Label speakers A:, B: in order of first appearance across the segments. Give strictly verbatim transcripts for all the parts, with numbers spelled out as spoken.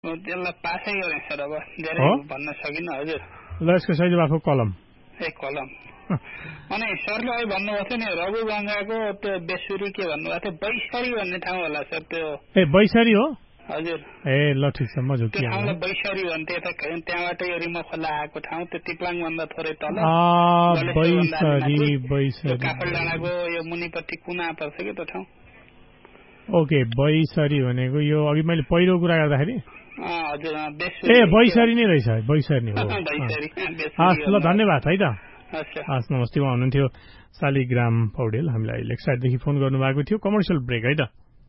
A: त्यसलाई पासै गरेँ सर। अब धेरै भन्न सकिनँ हजुर।
B: ल यसको सही जवाफ हो कलम।
A: ए कलम। अनि सरले अहिले भन्नुभएको थियो नि रघु गङ्गाको त्यो बेसुरी के भन्नुभएको थियो बैसरी भन्ने ठाउँ होला सर त्यो।
B: ए बैसरी हो
A: हजुर।
B: ए ल ठिक छ म झुक्किएँ।
A: त्यो ठाउँलाई बैसरी भन्थे त्यहाँबाट यो रिमो खोला आएको ठाउँ त्यो तिप्लाङ भन्दा थोरै तल।
B: बैसरी बैसरी
A: काफल डाँडाको यो मुनिपट्टि कुना पर्छ कि त्यो ठाउँ।
B: ओके बैसरी भनेको यो अघि मैले पहिलो कुरा गर्दाखेरि
A: हजुर
B: ए बैसरी नै रहेछ बैसरी हो। हस् ल धन्यवाद है त। हस् नमस्ते उहाँ हुनुहुन्थ्यो शालिग्राम पौडेल। हामीलाई लेक साइडदेखि फोन गर्नुभएको थियो। कमर्सियल ब्रेक है त।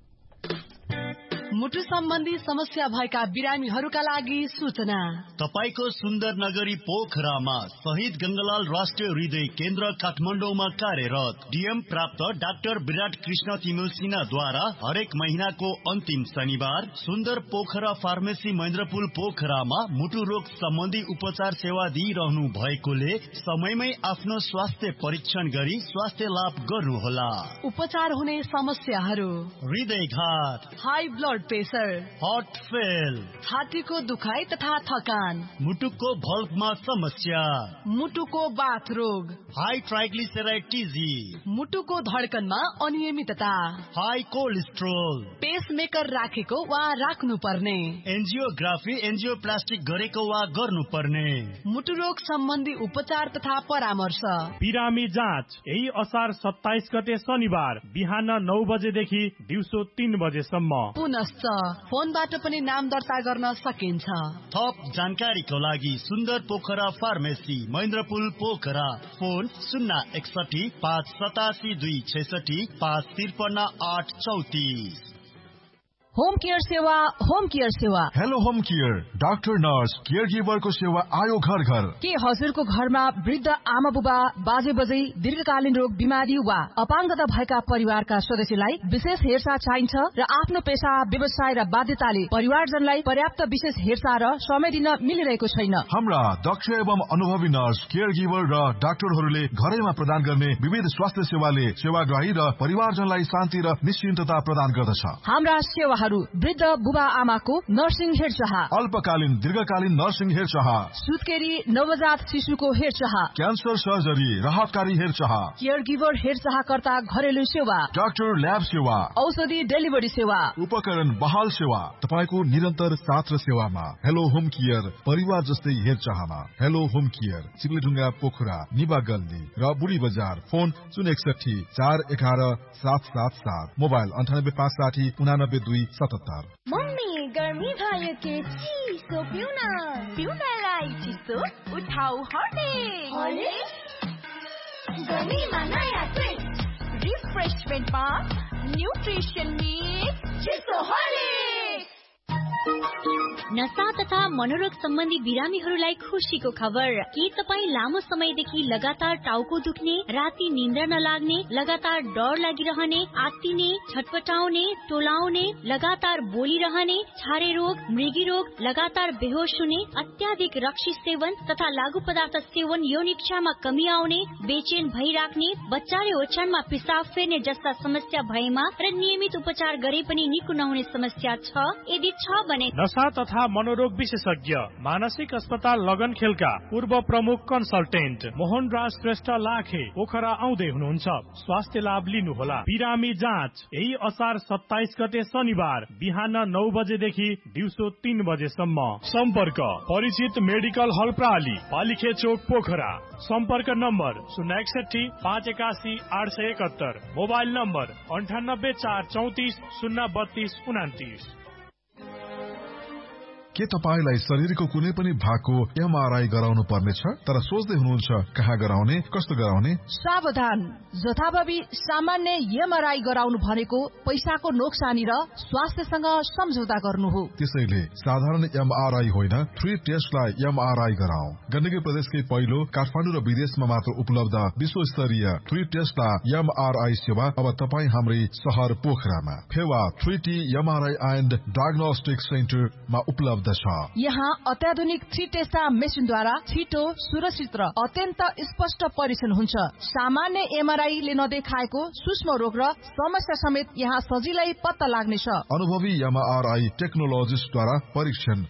C: मुटु सम्बन्धी समस्या भएका बिरामीहरूका लागि सूचना।
D: तपाईको सुन्दर नगरी पोखरामा शहीद गंगालाल राष्ट्रिय हृदय केन्द्र काठमाडौँमा कार्यरत डीएम प्राप्त डाक्टर विराट कृष्ण तिमिल सिन्हाद्वारा हरेक महीनाको अन्तिम शनिबार सुन्दर पोखरा फार्मेसी महेन्द्रपुल पोखरामा मुटु रोग सम्बन्धी उपचार सेवा दिइरहनु भएकोले समयमै आफ्नो स्वास्थ्य परीक्षण गरी स्वास्थ्य लाभ गर्नुहोला।
C: उपचार हुने समस्याहरू
D: हृदयघात,
C: high blood pressure,
D: heart fail,
C: छातीको दुखाइ तथा थकान,
D: मुटुको भल्भमा समस्या,
C: मुटुको बाथ रोग,
D: हाई ट्राइग्लिसराइड टिजी,
C: मुटुको धड्कनमा अनियमितता,
D: हाई कोलेस्ट्रोल,
C: पेसमेकर राखेको वा राख्नु पर्ने,
D: एन्जियोग्राफी एन्जियोप्लास्टिक गरेको वा गर्नुपर्ने,
C: मुटु रोग सम्बन्धी उपचार तथा परामर्श।
B: बिरामी जाँच यही असार सत्ताइस गते शनिबार बिहान नौ बजेदेखि दिउँसो तीन बजेसम्म।
C: पुनश्च फोनबाट पनि नाम दर्ता गर्न सकिन्छ।
D: थप जानकारीको लागि सुन्दर पोखरा फार्मेसी महेन्द्रपुल पोखरा फोन शून्य एकसठी पाँच सतासी दुई छैसठी पाँच त्रिपन्न आठ चौतिस।
C: होम केयर सेवा होम केयर सेवा
E: hello home care doctor nurse care गिभरको सेवा आयो घर घर।
C: के हजुरको घरमा वृद्ध आमा बुबा बाजे बजै दीर्घकालीन रोग बिमारी वा अपाङ्गता भएका परिवारका सदस्यलाई विशेष हेरचाह चाहिन्छ र आफ्नो पेशा व्यवसाय र बाध्यताले परिवारजनलाई पर्याप्त विशेष हेरचाह र समय दिन मिलिरहेको छैन।
E: हाम्रा दक्ष एवं अनुभवी नर्स केयर गिभर र डाक्टरहरूले घरैमा प्रदान गर्ने विविध स्वास्थ्य सेवाले सेवाग्राही र परिवारजनलाई शान्ति र निश्चिन्तता प्रदान गर्दछ।
C: हाम्रा सेवा वृद्ध बुबा आमाको नर्सिङ हेरचाह,
E: अल्पकालीन दीर्घकालीन नर्सिङ हेरचाह,
C: सुत्केरी नवजात शिशुको हेरचाह,
E: क्यान्सर सर्जरी राहतकारी हेरचाह,
C: केयर गिभर हेरचाहकर्ता घरेलु सेवा,
E: डाक्टर ल्याब सेवा,
C: औषधि डेलिभरी सेवा,
E: उपकरण बहाल सेवा तपाईको निरन्तर साथ र सेवामा। हेलो होम केयर परिवार जस्तै हेरचाहमा। हेलो होम केयर चिप्लेढुङ्गा पोखरा निबा गल्ली र बुढी बजार। फोन शून्य एकसठी चार एघार सात सात सात। मोबाइल अन्ठानब्बे पाँच साठी उनानब्बे दुई सतहत्तर।
F: मम्मी गर्मी भयो के चिसो पिउन पिउनलाई चिसो उठाउ हर्लिक्स। गर्मीमा नयाँ ट्विस्ट रिफ्रेशमेन्टमा न्युट्रिसन मिक्स चिसो हर्लिक्स।
G: नशा तथा मनोरोग सम्बन्धी बिरामीहरूलाई खुशीको खबर। के तपाईँ लामो समयदेखि लगातार टाउको दुख्ने, राति निन्द्रा नलाग्ने, लगातार डर लागिरहने, आत्तिने, छटपटाउने, टोलाउने, लगातार बोलिरहने, छारे रोग, मृगी रोग, लगातार बेहोस हुने, अत्याधिक रक्सी सेवन तथा लागू पदार्थ सेवन, यौन इच्छामा कमी आउने, बेचैन भइराख्ने, बच्चाले ओछ्यानमा पिसाब फेर्ने जस्ता समस्या भएमा र नियमित उपचार गरे पनि निको नहुने समस्या छ? यदि छ भने
B: नशा तथा मनोरोग विशेषज्ञ मानसिक अस्पताल लगनखेलका पूर्व प्रमुख कन्सल्टेन्ट मोहन राज श्रेष्ठ लाखे पोखरा आउँदै हुनुहुन्छ। स्वास्थ्य लाभ लिनुहोला। बिरामी जाँच यही असार सत्ताइस गते शनिबार बिहान नौ बजेदेखि दिउँसो तीन बजेसम्म। सम्पर्क परिचित मेडिकल हल प्राली पालिखे चोक पोखरा। सम्पर्क नम्बर शून्य एकसठी पाँच एकासी आठ सय एकहत्तर। मोबाइल नम्बर अन्ठानब्बे चार चौतिस शून्य बत्तीस उनातिस।
E: के तपाईलाई शरीरको कुनै पनि भागको एमआरआई गराउनु पर्नेछ तर सोच्दै हुनुहुन्छ कहाँ गराउने कस्तो गराउने?
C: सावधान, जथाभावी सामान्य एमआरआई गराउनु भनेको पैसाको नोक्सानी र स्वास्थ्यसँग सम्झौता गर्नु हो।
E: त्यसैले साधारण एमआरआई होइन थ्री टेस्टलाई एमआरआई गराऊ। गण्डकी प्रदेशकै पहिलो काठमाडौँ र विदेशमा मात्र उपलब्ध विश्वस्तरीय थ्री टेस्टलाई एमआरआई सेवा अब तपाईँ हाम्रै शहर पोखरामा Phewa three T MRI and diagnostic सेन्टरमा उपलब्ध छ।
C: यहाँ अत्याधुनिक थ्री टेस्टा मेसिनद्वारा छिटो, सुरक्षित र अत्यन्त स्पष्ट परीक्षण हुन्छ। सामान्य एमआरआईले नदेखाएको सूक्ष्म रोग र समस्या समेत यहाँ सजिलै पत्ता लाग्नेछ।
E: अनुभवी एमआरआई टेक्नोलोजिस्टद्वारा परीक्षण